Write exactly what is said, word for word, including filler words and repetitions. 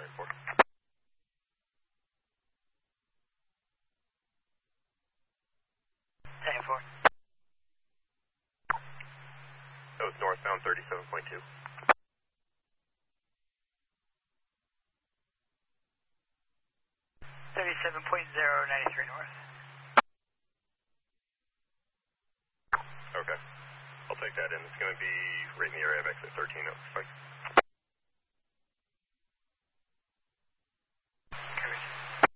ninety-four. ninety-four. That was northbound thirty-seven point two. thirty-seven point zero, ninety-three north. Okay. I'll take that in. It's going to be right in the area of exit thirteen. That looks fine.